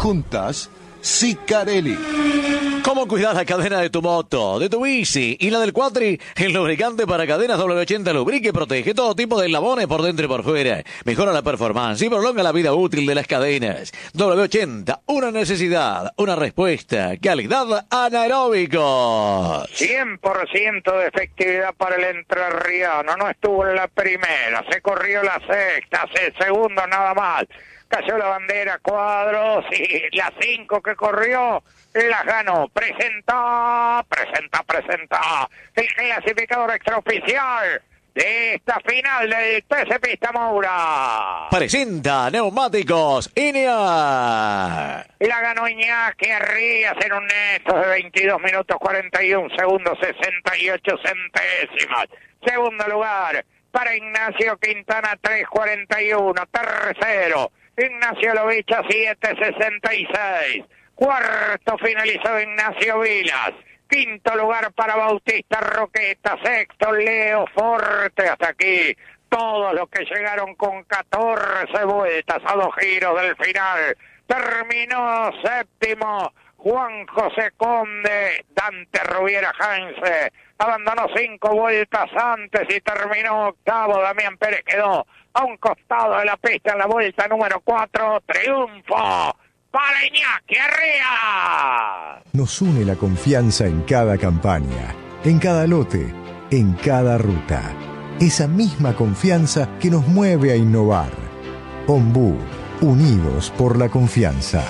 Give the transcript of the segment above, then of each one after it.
Juntas, Sicarelli. ¿Cómo cuidar la cadena de tu moto, de tu bici y la del cuatri? El lubricante para cadenas W80 lubrica y protege todo tipo de eslabones por dentro y por fuera. Mejora la performance y prolonga la vida útil de las cadenas. W80, una necesidad, una respuesta. Calidad anaeróbico. 100% de efectividad para el entrerriano. No estuvo en la primera, se corrió la sexta, segundo nada más. Cayó la bandera Cuadros y las 5 que corrió las ganó. Presenta el clasificador extraoficial de esta final del TC Pista Moura. Presenta Neumáticos Inear. La ganó Iñaki Arrías en un neto de 22 minutos 41 segundos 68 centésimas. Segundo lugar para Ignacio Quintana 3:41. Tercero Ignacio Lovicha 7:66. Cuarto finalizó Ignacio Vilas. Quinto lugar para Bautista Roqueta. Sexto Leo Forte. Hasta aquí todos los que llegaron con 14 vueltas a 2 giros del final. Terminó séptimo Juan José Conde. Dante Rubiera Heinze abandonó 5 vueltas antes y terminó octavo. Damián Pérez quedó a un costado de la pista en la vuelta número 4. Triunfo para Iñaki Arrías. Nos une la confianza en cada campaña, en cada lote, en cada ruta. Esa misma confianza que nos mueve a innovar. Ombú, unidos por la confianza.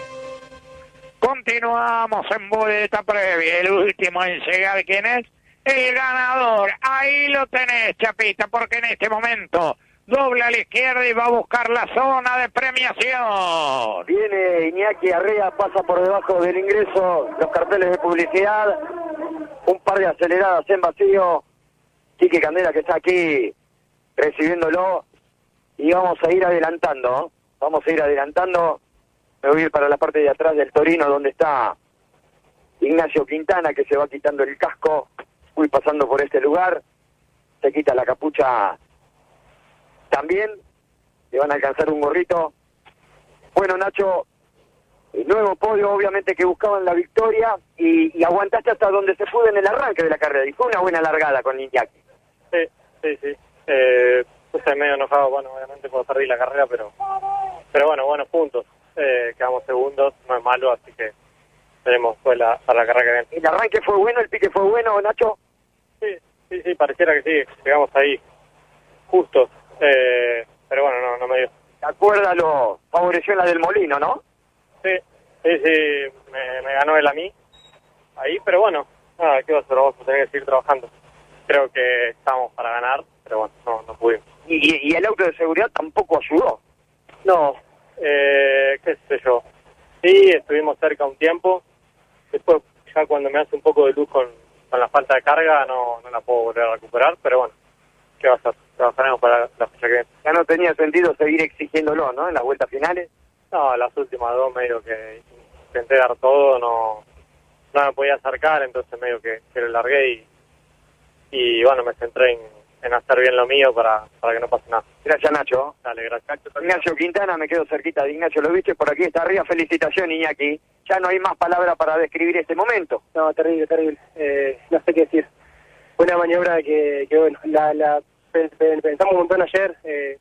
Continuamos en vuelta previa. El último en llegar, ¿quién es? El ganador. Ahí lo tenés, Chapita, porque en este momento dobla a la izquierda y va a buscar la zona de premiación. Viene Iñaki Arrías, pasa por debajo del ingreso, los carteles de publicidad, un par de aceleradas en vacío. Quique Candela que está aquí recibiéndolo y vamos a ir adelantando. Me voy a ir para la parte de atrás del Torino donde está Ignacio Quintana, que se va quitando el casco. Voy pasando por este lugar, se quita la capucha también, le van a alcanzar un gorrito. Bueno, Nacho, el nuevo podio, obviamente que buscaban la victoria y aguantaste hasta donde se pudo en el arranque de la carrera y fue una buena largada con Iñaki. Sí. Puse medio enojado, bueno, obviamente porque perdí la carrera, pero bueno, buenos puntos. Quedamos segundos, no es malo, así que tenemos para la carrera que viene. ¿El arranque fue bueno, el pique fue bueno, Nacho? Sí, pareciera que sí, llegamos ahí justos, pero bueno, no me dio. ¿Te acuerdas? Lo favoreció la del Molino, ¿no? Sí, me ganó él a mí, ahí, pero bueno, nada, ¿qué va a hacer? Vamos a tener que seguir trabajando. Creo que estamos para ganar, pero bueno, no pudimos. ¿Y el auto de seguridad tampoco ayudó? No, qué sé yo. Sí, estuvimos cerca un tiempo. Después, ya cuando me hace un poco de luz con la falta de carga, no la puedo volver a recuperar. Pero bueno, ¿qué va a hacer? Trabajaremos para la fecha que viene. Ya no tenía sentido seguir exigiéndolo, ¿no? En las vueltas finales. No, las últimas dos medio que intenté dar todo, no me podía acercar, entonces medio que lo largué y bueno, me centré en hacer bien lo mío para que no pase nada. Gracias, Nacho. Dale, gracias. Ignacio Quintana, me quedo cerquita de Ignacio, lo viste por aquí, está arriba. Felicitación, Iñaki. Ya no hay más palabras para describir este momento. No, terrible. No sé qué decir. Una maniobra que bueno, pensamos un montón ayer,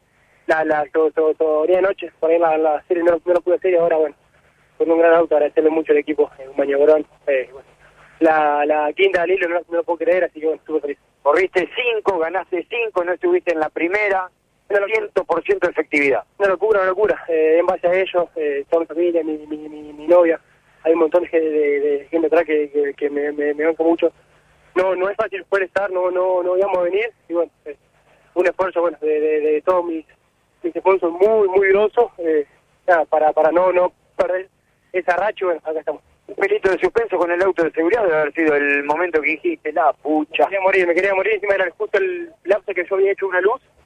todavía de noche, por ahí la serie no lo pude hacer y ahora, bueno, con un gran auto, agradecerle mucho al equipo, un maniobrón. Bueno, la quinta del hilo no lo puedo creer, así que bueno, estuve feliz. Corriste 5, ganaste 5, no estuviste en la primera, 100% de efectividad. Una locura. En base a ellos, toda mi familia, mi novia, hay un montón de gente atrás que me banca mucho. No es fácil poder estar, no íbamos a venir, y bueno, un esfuerzo bueno de todos mis sponsors muy grosos, para no perder esa racha. Bueno, acá estamos. Un pelito de suspenso con el auto de seguridad debe haber sido el momento que dijiste, la pucha. Me quería morir, encima era justo el lapso que yo había hecho una luz,